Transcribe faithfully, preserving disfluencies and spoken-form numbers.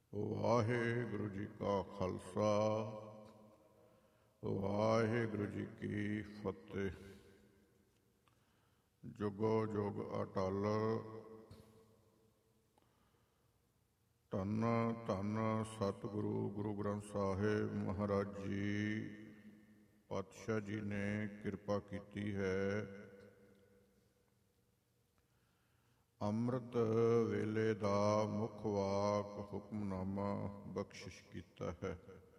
ਵਾਹਿਗੁਰੂ ਜੀ ਕਾ ਖਾਲਸਾ ਵਾਹਿਗੁਰੂ ਜੀ ਕੀ ਫਤਿਹ। ਜੁਗੋ ਜੁਗ ਅਟਲ ਧੰਨ ਧੰਨ ਸਤਿਗੁਰੂ ਗੁਰੂ ਗ੍ਰੰਥ ਸਾਹਿਬ ਮਹਾਰਾਜ ਜੀ ਪਾਤਸ਼ਾਹ ਜੀ ਨੇ ਕਿਰਪਾ ਕੀਤੀ ਹੈ। ਅੰਮ੍ਰਿਤ ਵੇਲੇ ਦਾ ਮੁੱਖ ਵਾਕ ਹੁਕਮਨਾਮਾ ਬਖਸ਼ਿਸ਼ ਕੀਤਾ ਹੈ।